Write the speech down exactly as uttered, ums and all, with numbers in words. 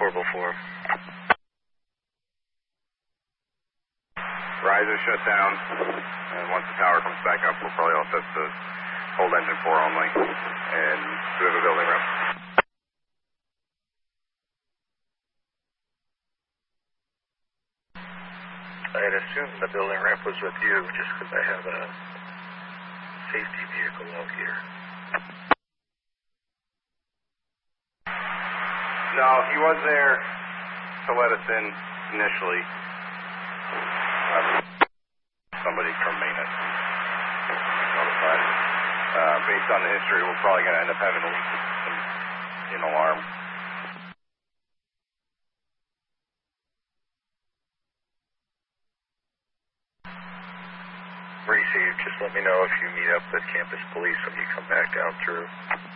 portable form. Riser shut down, and once the tower comes back up, we'll probably all set to hold engine four only, and do we have a building rep? I had assumed the building ramp was with you just because I have a safety vehicle out here. No, he was there to let us in initially. Uh, somebody from maintenance notified. Uh, based on the history, we're probably going to end up having a leak in, in alarm. Receive, just let me know if you meet up with campus police when you come back down through.